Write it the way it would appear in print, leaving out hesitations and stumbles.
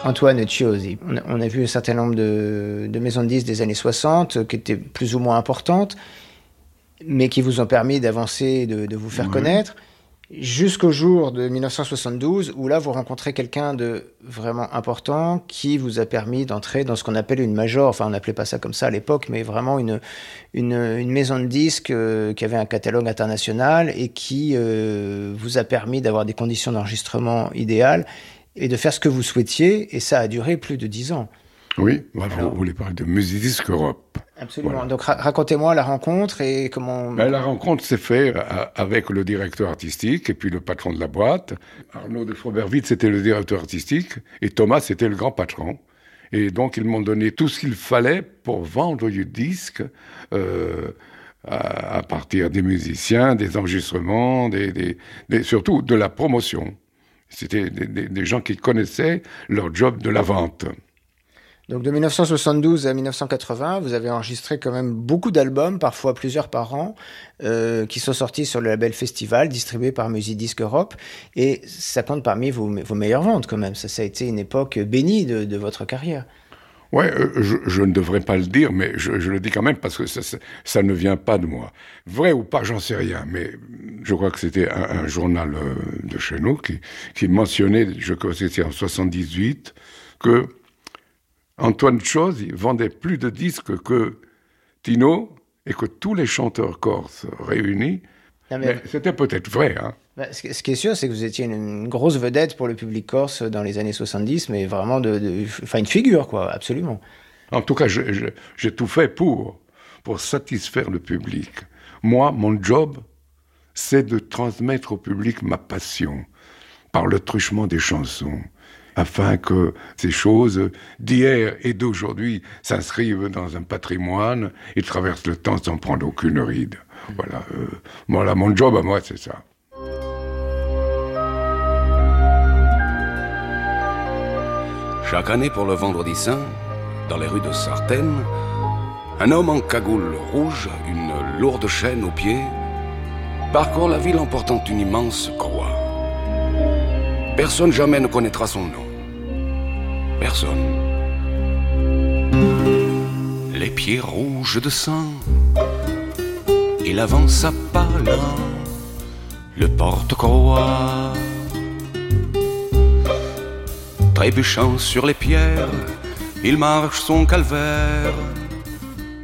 Antoine Chiosi. On a vu un certain nombre de maisons de disques des années 60 qui étaient plus ou moins importantes, mais qui vous ont permis d'avancer, de vous faire connaître, jusqu'au jour de 1972, où là, vous rencontrez quelqu'un de vraiment important qui vous a permis d'entrer dans ce qu'on appelle une major. Enfin, on n'appelait pas ça comme ça à l'époque, mais vraiment une maison de disques qui avait un catalogue international et qui vous a permis d'avoir des conditions d'enregistrement idéales et de faire ce que vous souhaitiez. Et ça a duré plus de 10 ans. Oui, vous voulez parler de Musicdisc Europe. Absolument. Voilà. Donc racontez-moi la rencontre et comment... La rencontre s'est faite avec le directeur artistique et puis le patron de la boîte. Arnaud de Froberville, c'était le directeur artistique et Thomas, c'était le grand patron. Et donc, ils m'ont donné tout ce qu'il fallait pour vendre du disque à partir des musiciens, des enregistrements, surtout de la promotion. C'était des gens qui connaissaient leur job de la vente. Donc de 1972 à 1980, vous avez enregistré quand même beaucoup d'albums, parfois plusieurs par an, qui sont sortis sur le label Festival, distribué par Musicdisc Europe. Et ça compte parmi vos meilleures ventes quand même. Ça a été une époque bénie de votre carrière. Ouais, je ne devrais pas le dire, mais je le dis quand même parce que ça ne vient pas de moi. Vrai ou pas, j'en sais rien, mais je crois que c'était un journal de chez nous qui mentionnait, je crois que c'était en 78, que Antoine Chiosi vendait plus de disques que Tino et que tous les chanteurs corses réunis. Mais c'était peut-être vrai, hein. Ce qui est sûr, c'est que vous étiez une grosse vedette pour le public corse dans les années 70, mais vraiment une figure, quoi, absolument. En tout cas, j'ai tout fait pour satisfaire le public. Moi, mon job, c'est de transmettre au public ma passion par le truchement des chansons, afin que ces choses d'hier et d'aujourd'hui s'inscrivent dans un patrimoine et traversent le temps sans prendre aucune ride. Voilà, mon job à moi, c'est ça. Chaque année pour le Vendredi Saint, dans les rues de Sartène, un homme en cagoule rouge, une lourde chaîne aux pieds, parcourt la ville en portant une immense croix. Personne jamais ne connaîtra son nom. Personne. Les pieds rouges de sang, il avance à pas lents, le porte-croix. Trébuchant sur les pierres, il marche son calvaire